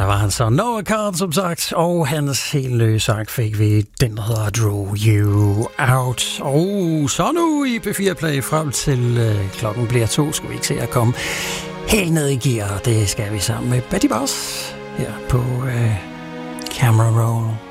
var han så. Noah Kahan, som sagt, og hans helt nye sang fik vi, den der hedder Drew You Out. Og så nu i P4 Play frem til klokken bliver 2, skal vi ikke se at komme helt ned i gear. Det skal vi sammen med Betty Boss her på Camera Roll.